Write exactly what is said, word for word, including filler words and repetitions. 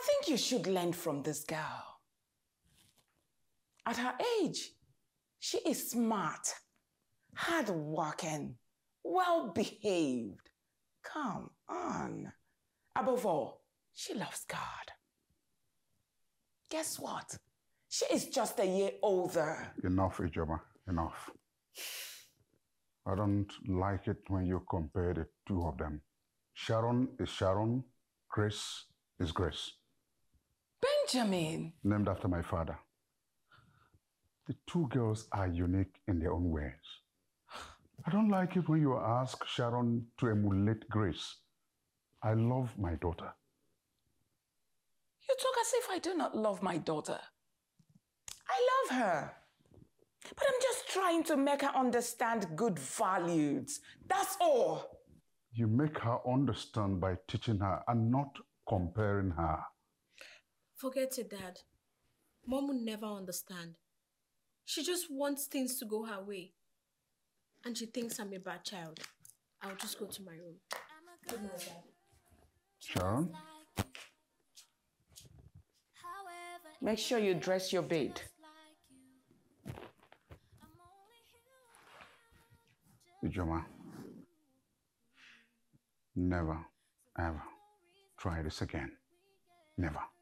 think you should learn from this girl. At her age, she is smart, hardworking, well-behaved. Come on. Above all, she loves God. Guess what? She is just a year older. Enough, Ijoma. Enough. I don't like it when you compare the two of them. Sharon is Sharon, Grace is Grace. Benjamin! Named after my father. The two girls are unique in their own ways. I don't like it when you ask Sharon to emulate Grace. I love my daughter. You talk as if I do not love my daughter. I love her. But I'm just trying to make her understand good values. That's all. You make her understand by teaching her and not comparing her. Forget it, Dad. Mom will never understand. She just wants things to go her way. And she thinks I'm a bad child. I'll just go to my room. Good night, Dad. Sharon? Make sure you dress your bed. Ijoma, never, ever try this again. Never.